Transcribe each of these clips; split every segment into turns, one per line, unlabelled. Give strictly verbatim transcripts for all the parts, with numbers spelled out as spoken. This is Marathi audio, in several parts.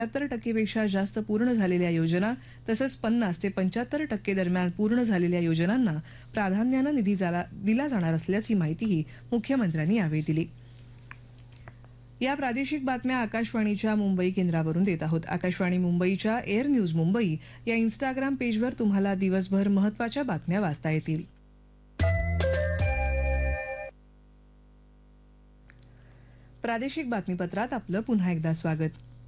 पंच्याहत्तर टक्केपेक्षा जास्त पूर्ण झालेल्या योजना तसंच पन्नास ते पंच्याहत्तर टक्के दरम्यान पूर्ण झालेल्या योजनांना प्राधान्यानं निधी दिला जाणार असल्याची माहितीही मुख्यमंत्र्यांनी यावेळी दिली। या प्रादेशिक बातम्या आकाशवाणीच्या मुंबई केंद्रावरून देत आहोत। आकाशवाणी मुंबईच्या एअर न्यूज मुंबई या इंस्टाग्राम पेजवर तुम्हाला दिवसभर महत्त्वाच्या बातम्या वाचता येतील। प्रादेशिक बातमीपत्रात आपलं पुन्हा एकदा स्वागत।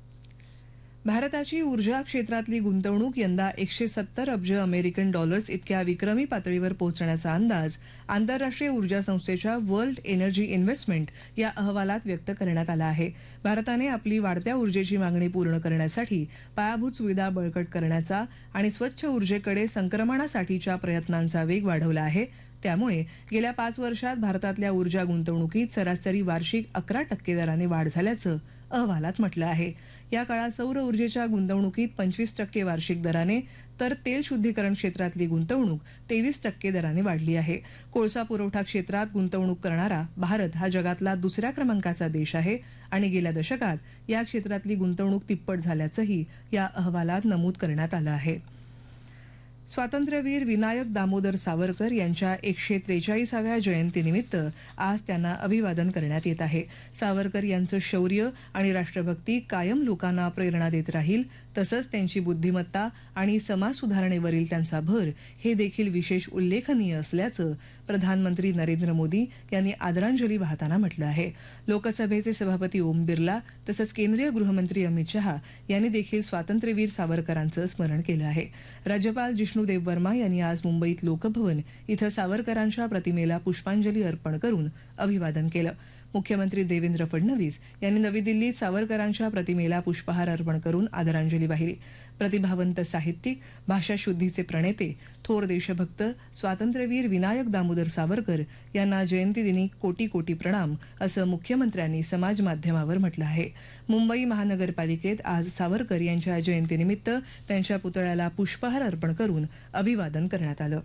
भारताची ऊर्जा क्षेत्रातली गुंतवणूक यंदा एकशे सत्तर अब्ज अमेरिकन डॉलर्स इतक्या विक्रमी पातळीवर पोहोचण्याचा अंदाज आंतरराष्ट्रीय ऊर्जा संस्थेच्या वर्ल्ड एनर्जी इन्व्हेस्टमेंट या अहवालात व्यक्त करण्यात आला आहे। भारताने आपली वाढत्या ऊर्जेची मागणी पूर्ण करण्यासाठी पायाभूत सुविधा बळकट करण्याचा आणि स्वच्छ ऊर्जेकडे संक्रमणासाठीच्या प्रयत्नांचा वेग वाढवला आहे। त्यामुळे गेल्या पाच वर्षात भारतातल्या ऊर्जा गुंतवणुकीत सरासरी वार्षिक अकरा टक्के दराने वाढ झाल्याचं अहवालात म्हटलं आहे। या काळात सौर ऊर्जेच्या गुंतवणुकीत पंचवीस टक्के वार्षिक दराने तर तेल शुद्धीकरण क्षेत्रातली गुंतवणूक तेवीस टक्के दराने वाढली आहे। कोळसा पुरवठा क्षेत्रात गुंतवणूक करणारा भारत हा जगातला दुसऱ्या क्रमांकाचा देश आहे आणि गेल्या दशकात या क्षेत्रातली गुंतवणूक तिप्पट झाल्याचंही या अहवालात नमूद करण्यात आलं आहे। स्वातंत्र्यवीर विनायक दामोदर सावरकर यांच्या एकशे त्रेचाळीसाव्या जयंतीनिमित्त आज त्यांना अभिवादन करण्यात येत आहे। सावरकर यांचं शौर्य आणि राष्ट्रभक्ती कायम लोकांना प्रेरणा देत राहील, तसंच त्यांची बुद्धिमत्ता आणि समाज सुधारणेवरील त्यांचा भर हे देखील विशेष उल्लेखनीय असल्याचं प्रधानमंत्री नरेंद्र मोदी यांनी आदरांजली वाहताना म्हटलं आहे। लोकसभेचे सभापती ओम बिर्ला तसंच केंद्रीय गृहमंत्री अमित शहा यांनी देखील स्वातंत्र्यवीर सावरकरांचं स्मरण केलं आहे। राज्यपाल जिष्णू देववर्मा यांनी आज मुंबईत लोकभवन इथं सावरकरांच्या प्रतिमेला पुष्पांजली अर्पण करून अभिवादन केलं। मुख्यमंत्री देवेंद्र फडणवीस यांनी नवी दिल्लीत सावरकरांच्या प्रतिमेला पुष्पहार अर्पण करून आदरांजली वाहिली। प्रतिभावंत साहित्यिक, भाषाशुद्धीचे प्रणेते, थोर देशभक्त स्वातंत्र्यवीर विनायक दामोदर सावरकर यांना जयंतीदिनी कोटी कोटी प्रणाम असं मुख्यमंत्र्यांनी समाज माध्यमावर म्हटलं आहे। मुंबई महानगरपालिकेत आज सावरकर यांच्या जयंतीनिमित्त त्यांच्या पुतळ्याला पुष्पहार अर्पण करून अभिवादन करण्यात आलं।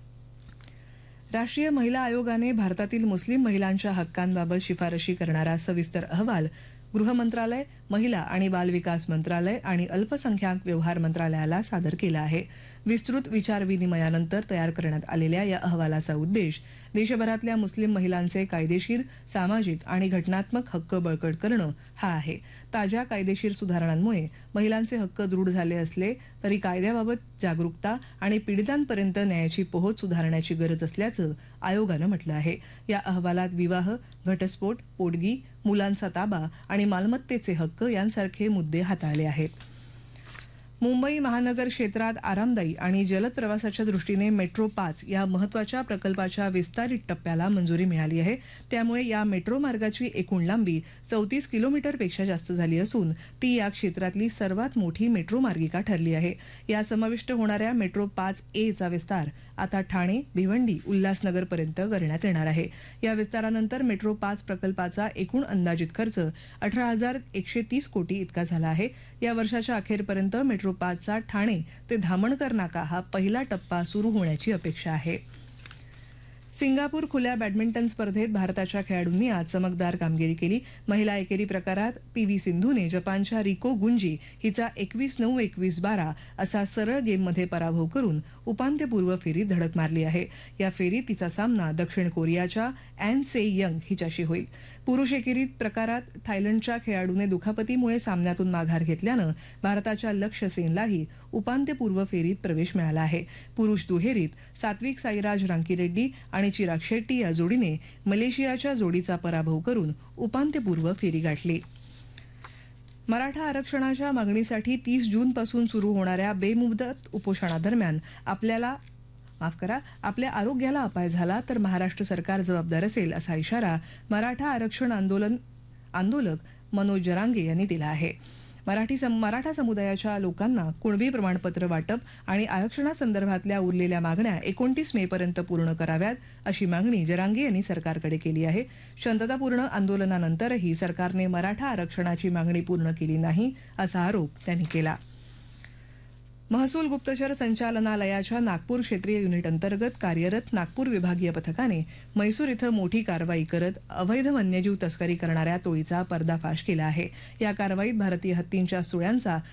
राष्ट्रीय महिला आयोगाने भारतातील मुस्लिम महिलांच्या हक्कांबाबत शिफारशी करणारा सविस्तर अहवाल गृह मंत्रालय, महिला आणि बाल विकास मंत्रालय आणि अल्पसंख्याक व्यवहार मंत्रालयाला सादर केला आहे। विस्तृत विचारविनिमयानंतर तयार करण्यात आलेल्या या अहवालाचा उद्देश देशभरातल्या मुस्लिम महिलांचे कायदेशीर, सामाजिक आणि घटनात्मक हक्क बळकट करणं हा आहे। ताज्या कायदेशीर सुधारणांमुळे महिलांचे हक्क दृढ झाले असले तरी कायद्याबाबत जागरूकता आणि पीडितांपर्यंत न्यायाची पोहोच सुधारण्याची गरज असल्याचं आयोगानं म्हटलं आहे। या अहवालात विवाह, घटस्फोट, पोटगी, मुलांचा ताबा आणि मालमत्तेचे हक्क यांसारखे मुद्दे हाताळले आहेत। मुंबई महानगर क्षेत्रात आरामदायी आणि जलद प्रवासाच्या दृष्टीने मेट्रो पाच या महत्त्वाच्या प्रकल्पाच्या विस्तारित टप्प्याला मंजुरी मिळाली आहे। त्यामुळे या मेट्रो मार्गाची एकूण लांबी चौतीस किलोमीटरपेक्षा जास्त झाली असून ती या क्षेत्रातली सर्वात मोठी मेट्रो मार्गिका ठरली आहे। या समाविष्ट होणाऱ्या मेट्रो पाच ए चा विस्तार आता ठाणे, भिवंडी, उल्हासनगरपर्यंत करण्यात येणार आहे। या विस्तारानंतर मेट्रो पाच प्रकल्पाचा एकूण अंदाजित खर्च अठरा हजार एकशे तीस कोटी इतका झाला आहे। या वर्षाच्या अखेरपर्यंत मेट्रो पाचचा ठाणे ते धामणकर नाका हा पहिला टप्पा सुरू होण्याची अपेक्षा आहे। सिंगापूर खुल्या बॅडमिंटन स्पर्धेत भारताच्या खेळाडूंनी आज चमकदार कामगिरी केली। महिला एकेरी प्रकारात पी व्ही सिंधूने जपानच्या रिको गुंजी हिचा एकवीस नऊ एकवीस बारा असा सरळ गेममध्ये पराभव करून उपांत्यपूर्व फेरीत धडक मारली आहे। या फेरीत तिचा सामना दक्षिण कोरियाच्या अॅन से यंग हिच्याशी होईल। पुरुष एकेरी प्रकारात थायलंडच्या खेळाडूने दुखापतीमुळे सामन्यातून माघार घेतल्यानं भारताच्या लक्ष्य सेनलाही उपांत्यपूर्व फेरीत प्रवेश मिळाला आहे। पुरुष दुहेरीत सात्विक साईराज रांकीरेड्डी आणि चिराग शेट्टी या जोडीने मलेशियाच्या जोडीचा पराभव करून उपांत्यपूर्व फेरी गाठली। मराठा आरक्षणाच्या मागणीसाठी तीस जून पासून सुरू होणाऱ्या बेमुदत उपोषणादरम्यान आपल्याला माफ करा आपल्या आरोग्याला अपाय झाला तर महाराष्ट्र सरकार जबाबदार असेल असा इशारा मराठा आरक्षण आंदोलन आंदोलक मनोज जरांगे यांनी दिला आहे। मराठी मराठा समुदायाच्या लोकांना कुणबी प्रमाणपत्र वाटप आणि आरक्षणासंदर्भातल्या उरलेल्या मागण्या एकोणतीस मे पर्यंत पूर्ण कराव्यात अशी मागणी जरांगे यांनी सरकारकडे केली आहे। शांततापूर्ण आंदोलनानंतरही सरकारने मराठा आरक्षणाची मागणी पूर्ण केली नाही असा आरोप त्यांनी केला। महसूल गुप्तचर संचालनालयाच्या नागपूर क्षेत्रीय युनिट अंतर्गत कार्यरत नागपूर विभागीय पथकाने म्हैसूर इथं मोठी कारवाई करत अवैध वन्यजीव तस्करी करणाऱ्या टोळीचा पर्दाफाश केला आहे. या कारवाईत भारतीय हत्तींच्या सुळ्यांचा